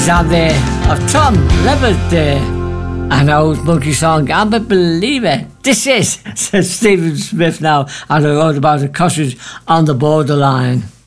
Out there of Tom Liberty, an old monkey song, I'm a believer. This is, says Stephen Smith now, and I wrote about a cottage on the borderline.